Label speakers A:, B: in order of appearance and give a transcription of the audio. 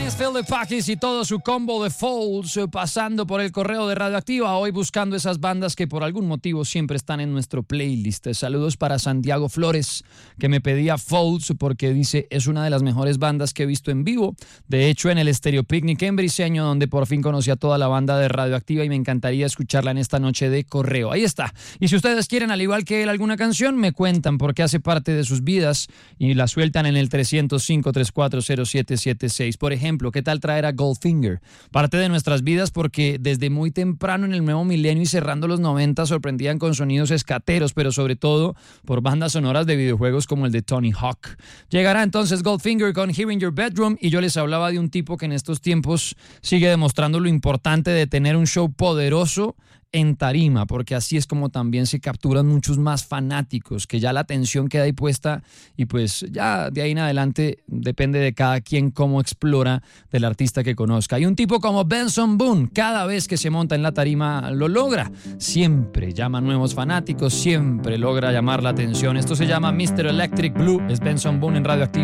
A: Phil the Packers y todo su combo de Folds pasando por el correo de Radioactiva, hoy buscando esas bandas que por algún motivo siempre están en nuestro playlist. Saludos para Santiago Flores, que me pedía Folds porque dice es una de las mejores bandas que he visto en vivo. De hecho, en el Stereo Picnic en Briseño, donde por fin conocí a toda la banda de Radioactiva y me encantaría escucharla en esta noche de correo. Ahí está. Y si ustedes quieren, al igual que él, alguna canción, me cuentan porque hace parte de sus vidas y la sueltan en el 305-340776. Por ejemplo, ¿qué tal traer a Goldfinger? Parte de nuestras vidas porque desde muy temprano en el nuevo milenio y cerrando los 90 sorprendían con sonidos escateros, pero sobre todo por bandas sonoras de videojuegos como el de Tony Hawk. Llegará entonces Goldfinger con Here in Your Bedroom y yo les hablaba de un tipo que en estos tiempos sigue demostrando lo importante de tener un show poderoso en tarima, porque así es como también se capturan muchos más fanáticos, que ya la atención queda ahí puesta y pues ya de ahí en adelante depende de cada quien cómo explora del artista que conozca. Y un tipo como Benson Boone, cada vez que se monta en la tarima lo logra, siempre llama a nuevos fanáticos, siempre logra llamar la atención. Esto se llama Mr. Electric Blue, es Benson Boone en Radioactiva.